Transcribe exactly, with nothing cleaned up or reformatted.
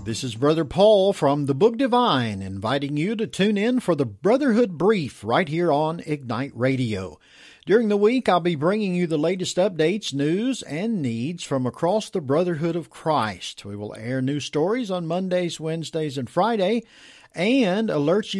This is Brother Paul from the Book Divine, inviting you to tune in for the Brotherhood Brief right here on Ignite Radio. During the week, I'll be bringing you the latest updates, news, and needs from across the Brotherhood of Christ. We will air new stories on Mondays, Wednesdays, and Friday, and alert you